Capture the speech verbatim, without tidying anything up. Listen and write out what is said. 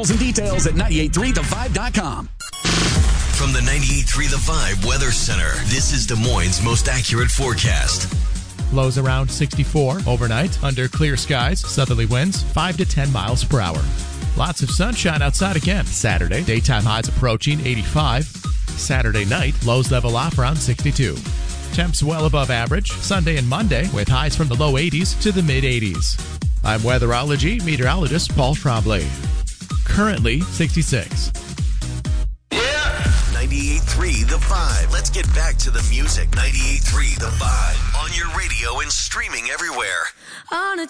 Rules and details at nine eight three the vibe dot com. From the ninety-eight point three The Vibe Weather Center, this is Des Moines' most accurate forecast. Lows around sixty-four overnight, under clear skies, southerly winds five to ten miles per hour. Lots of sunshine outside again. Saturday, daytime highs approaching eighty-five. Saturday night, lows level off around sixty-two. Temps well above average Sunday and Monday, with highs from the low eighties to the mid eighties. I'm weatherology meteorologist Paul Trombley. Currently sixty-six. ninety-eight point three The Vibe. Let's get back to the music. ninety-eight point three The Vibe. On your radio and streaming everywhere. On a